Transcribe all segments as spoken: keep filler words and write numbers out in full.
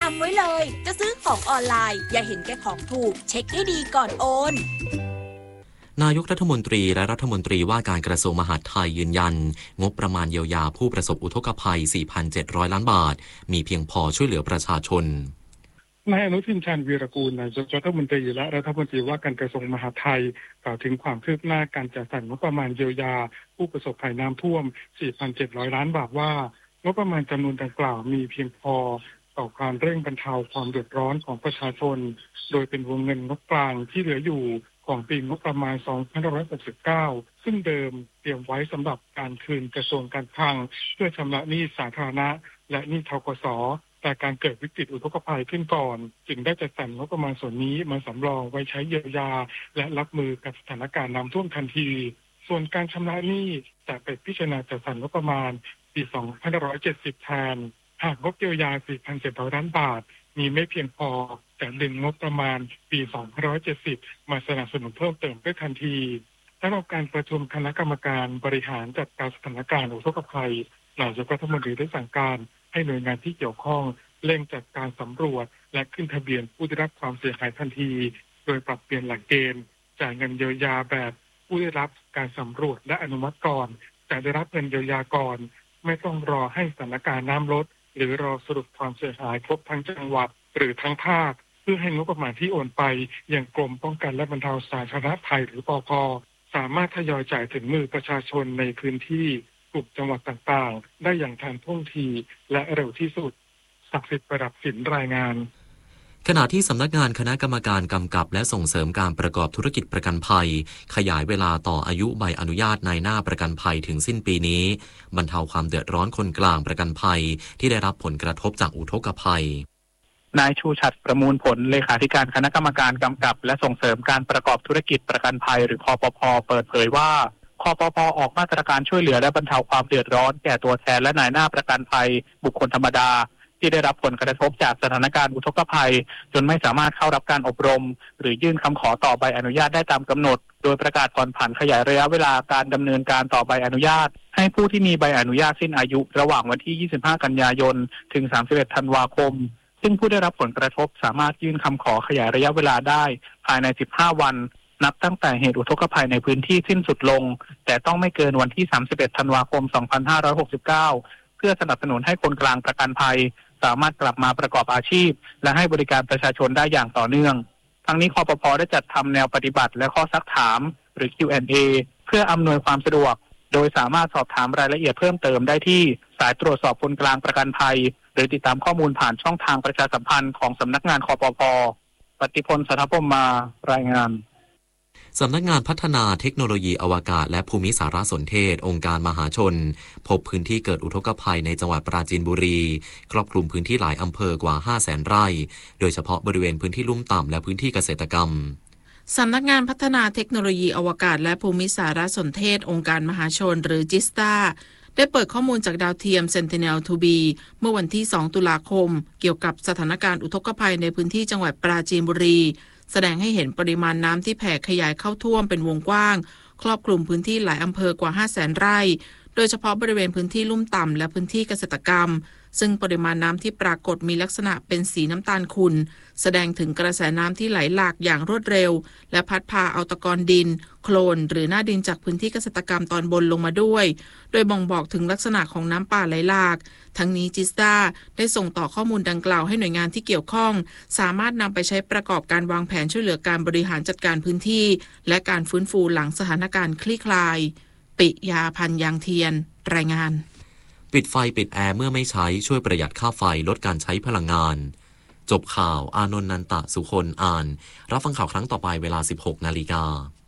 ำไว้เลยจะซื้อของออนไลน์อย่าเห็นแก่ของถูกเช็คให้ดีก่อนโอนนายกรัฐมนตรีและรัฐมนตรีว่าการกระทรวงมหาดไทยยืนยันงบประมาณเยียวยาผู้ประสบอุทกภัย สี่พันเจ็ดร้อย ล้านบาทมีเพียงพอช่วยเหลือประชาชนนายอนุทินชาญวีรกูลนายกรัฐมนตรีและรัฐมนตรีว่าการกระทรวงมหาดไทยกล่าวถึงความคืบหน้าการจัดสรรงบประมาณเยียวยาผู้ประสบภัยน้ำท่วม สี่พันเจ็ดร้อย ล้านบาทว่างบประมาณจำนวนดังกล่าวมีเพียงพอต่อการเร่งบรรเทาความเดือดร้อนของประชาชนโดยเป็นวงเงินงบกลางที่เหลืออยู่ของปีงบประมาณ สองพันห้าร้อยหกสิบเก้า ซึ่งเดิมเตรียมไว้สำหรับการคืนกระทรวงการคลังเพื่อชำระหนี้สาธารณะและหนี้ธกส.แต่การเกิดวิกฤตอุทกภัยขึ้นก่อนจึงได้จัดสรรงบประมาณส่วนนี้มาสำรองไว้ใช้เยียวยาและรับมือกับสถานการณ์น้ำท่วมทันทีส่วนการชำระหนี้จะไปพิจารณาจัดสรรงบประมาณปี สองพันห้าร้อยเจ็ดสิบ แทนหากงบเยียวยา สี่พันเจ็ดร้อย ล้านบาทมีไม่เพียงพอแต่ดึงงบประมาณปี สองพันห้าร้อยเจ็ดสิบ มาสนับสนุนเพิ่มเติมได้ทันทีสำหรับการประชุมคณะกรรมการบริหารจัดการสถานการณ์อุทกภัยนายกรัฐมนตรีได้สั่งการให้หน่วยงานที่เกี่ยวข้องเร่งจัดการสำรวจและขึ้นทะเบียนผู้ได้รับความเสียหายทันทีโดยปรับเปลี่ยนหลักเกณฑ์จ่ายเงินเยียวยาแบบผู้ได้รับการสำรวจและอนุมัติก่อนจะได้รับเงินเยียวยาก่อนไม่ต้องรอให้สถานการณ์น้ำลดหรือรอสรุปความเสียหายครบทั้งจังหวัดหรือทั้งภาคเพื่อให้งบประมาณที่โอนไปยังกรมป้องกันและบรรเทาสาธารณภัยหรือปภ.สามารถทยอยจ่ายถึงมือประชาชนในพื้นที่กลุ่มจังหวัดต่างๆได้อย่างทันท่วงทีและเร็วที่สุดศักดิ์สิทธิ์ประดับสินรายงานขณะที่สำนักงานคณะกรรมการกำกับและส่งเสริมการประกอบธุรกิจประกันภัยขยายเวลาต่ออายุใบอนุญาตนายหน้าประกันภัยถึงสิ้นปีนี้บรรเทาความเดือดร้อนคนกลางประกันภัยที่ได้รับผลกระทบจากอุทกภัยนายชูชัดประมูลผลเลขาธิการคณะกรรมการกำกับและส่งเสริมการประกอบธุรกิจประกันภัยหรือคปภ.เปิดเผยว่าคปภ.ออกมาตรการช่วยเหลือและบรรเทาความเดือดร้อนแก่ตัวแทนและนายหน้าประกันภัยบุคคลธรรมดาที่ได้รับผลกระทบจากสถานการณ์อุทกภัยจนไม่สามารถเข้ารับการอบรมหรือยื่นคำขอต่อใบอนุญาตได้ตามกำหนดโดยประกาศผ่อนผันขยายระยะเวลาการดำเนินการต่อใบอนุญาตให้ผู้ที่มีใบอนุญาตสิ้นอายุระหว่างวันที่ ยี่สิบห้า กันยายนถึง สามสิบเอ็ด ธันวาคมซึ่งผู้ได้รับผลกระทบสามารถยื่นคำขอขยายระยะเวลาได้ภายใน สิบห้า วันนับตั้งแต่เหตุอุทกภัยในพื้นที่สิ้นสุดลงแต่ต้องไม่เกินวันที่ สามสิบเอ็ด ธันวาคม สองพันห้าร้อยหกสิบเก้า เพื่อสนับสนุนให้คนกลางประกันภัยสามารถกลับมาประกอบอาชีพและให้บริการประชาชนได้อย่างต่อเนื่องทั้งนี้คปภ.ได้จัดทำแนวปฏิบัติและข้อซักถามหรือ คิว แอนด์ เอ เพื่ออำนวยความสะดวกโดยสามารถสอบถามรายละเอียดเพิ่มเติมได้ที่สายตรวจสอบคนกลางประกันภัยหรือติดตามข้อมูลผ่านช่องทางประชาสัมพันธ์ของสำนักงานคปภ.ปฏิพล สัทธพรหมมารายงานสำนักงานพัฒนาเทคโนโลยีอวกาศและภูมิสารสนเทศองค์การมหาชนพบพื้นที่เกิดอุทกภัยในจังหวัดปราจีนบุรีครอบคลุมพื้นที่หลายอำเภอกว่า ห้าแสน ไร่โดยเฉพาะบริเวณพื้นที่ลุ่มต่ำและพื้นที่เกษตรกรรมสำนักงานพัฒนาเทคโนโลยีอวกาศและภูมิสารสนเทศองค์การมหาชนหรือจิสตาได้เปิดข้อมูลจากดาวเทียม Sentinel ทู บี เมื่อวันที่ สอง ตุลาคมเกี่ยวกับสถานการณ์อุทกภัยในพื้นที่จังหวัดปราจีนบุรีแสดงให้เห็นปริมาณน้ำที่แผ่ขยายเข้าท่วมเป็นวงกว้างครอบคลุมพื้นที่หลายอำเภอกว่า ห้าแสน ไร่โดยเฉพาะบริเวณพื้นที่ลุ่มต่ำและพื้นที่เกษตรกรรมซึ่งปริมาณน้ำที่ปรากฏมีลักษณะเป็นสีน้ำตาลขุ่นแสดงถึงกระแสน้ำที่ไหลหลากอย่างรวดเร็วและพัดพาเอาตะกอนดินโคลนหรือหน้าดินจากพื้นที่เกษตรกรรมตอนบนลงมาด้วยโดยบ่งบอกถึงลักษณะของน้ำป่าไหลหลากทั้งนี้จิสตาได้ส่งต่อข้อมูลดังกล่าวให้หน่วยงานที่เกี่ยวข้องสามารถนำไปใช้ประกอบการวางแผนช่วยเหลือการบริหารจัดการพื้นที่และการฟื้นฟูหลังสถานการณ์คลี่คลายปิยาพันธ์ยางเทียนรายงานปิดไฟปิดแอร์เมื่อไม่ใช้ช่วยประหยัดค่าไฟลดการใช้พลังงานจบข่าวอานนท์นันตะสุคนอ่านรับฟังข่าวครั้งต่อไปเวลา สิบหก นาฬิกา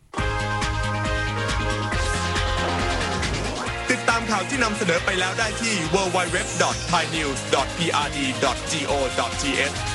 ติดตามข่าวที่นำเสนอไปแล้วได้ที่ ดับเบิลยู ดับเบิลยู ดับเบิลยู ดอท ไทยนิวส์ ดอท พี อาร์ ดี ดอท จี โอ ดอท ที เอช